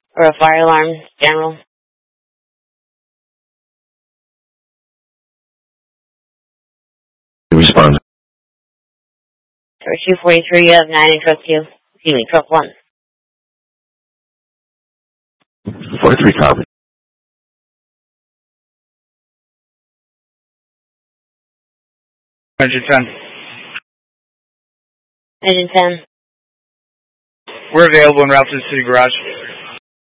or a fire alarm, general. Respond. For 243, you have 9 in truck 2. Excuse me, truck 1. 43 copy. Engine 10. Engine 10. We're available en route to the city garage.